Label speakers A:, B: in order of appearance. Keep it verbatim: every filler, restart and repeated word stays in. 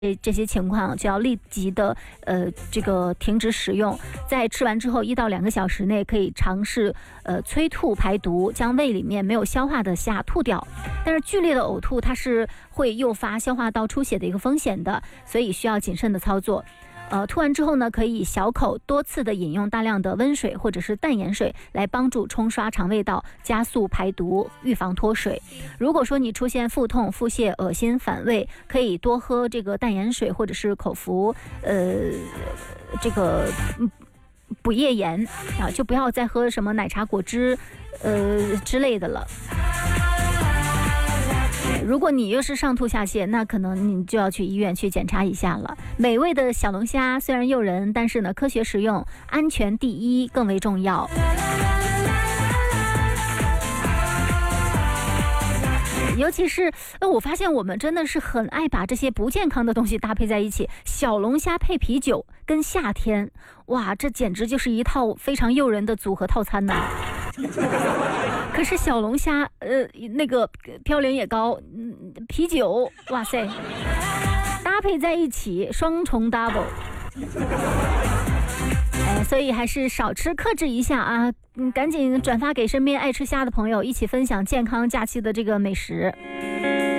A: 这些情况就要立即的呃这个停止使用，在吃完之后一到两个小时内可以尝试呃催吐排毒，将胃里面没有消化的虾吐掉。但是剧烈的呕吐它是会诱发消化道出血的一个风险的，所以需要谨慎的操作。呃，吐完之后呢，可以小口多次的饮用大量的温水或者是淡盐水，来帮助冲刷肠胃道，加速排毒，预防脱水。如果说你出现腹痛、腹泻、恶心、反胃，可以多喝这个淡盐水或者是口服呃这个补液盐啊，就不要再喝什么奶茶、果汁呃之类的了。如果你又是上吐下泻，那可能你就要去医院去检查一下了。美味的小龙虾虽然诱人，但是呢，科学食用，安全第一更为重要。尤其是呃，我发现我们真的是很爱把这些不健康的东西搭配在一起，小龙虾配啤酒跟夏天，哇，这简直就是一套非常诱人的组合套餐呢。可是小龙虾，呃，那个嘌呤也高，嗯，啤酒，哇塞，搭配在一起，双重 double。哎，所以还是少吃，克制一下啊！嗯，赶紧转发给身边爱吃虾的朋友，一起分享健康假期的这个美食。